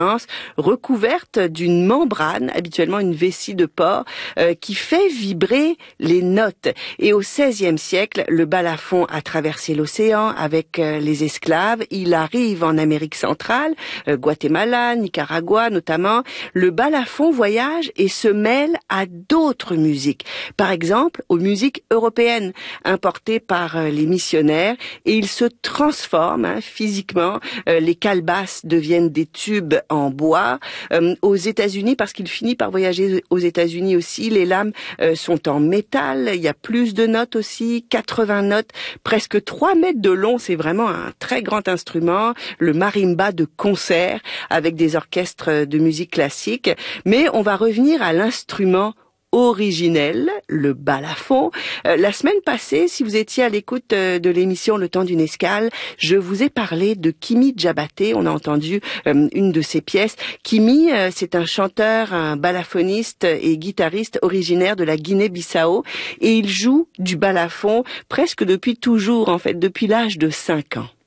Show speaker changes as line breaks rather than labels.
recouverte d'une membrane, habituellement une vessie de porc, qui fait vibrer les notes. Et au XVIe siècle, le balafon a traversé l'océan avec les esclaves. Il arrive en Amérique centrale, Guatemala, Nicaragua notamment. Le balafon voyage et se mêle à d'autres musiques. Par exemple, aux musiques européennes importées par les missionnaires, et il se transforme physiquement. Les calebasses deviennent des tubes en bois. Aux États-Unis, parce qu'il finit par voyager aux États-Unis aussi, les lames sont en métal. Il y a plus de notes aussi, 80 notes, presque 3 mètres de long. C'est vraiment un très grand instrument, le marimba de concert avec des orchestres de musique classique. Mais on va revenir à l'instrument originel, le balafon. La semaine passée, si vous étiez à l'écoute de l'émission Le Temps d'une escale, je vous ai parlé de Kimi Diabaté. On a entendu une de ses pièces. Kimi, c'est un chanteur, un balafoniste et guitariste originaire de la Guinée-Bissau, et il joue du balafon presque depuis toujours, en fait, depuis l'âge de 5 ans.